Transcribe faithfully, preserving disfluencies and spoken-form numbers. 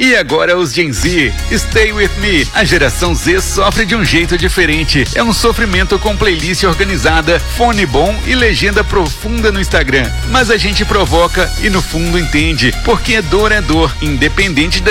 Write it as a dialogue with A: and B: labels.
A: E agora os Gen Z, Stay With Me. A geração Z sofre de um jeito diferente. É um sofrimento com playlist organizada, fone bom e legenda profunda no Instagram. Mas a gente provoca e no fundo entende, porque dor é dor, independente da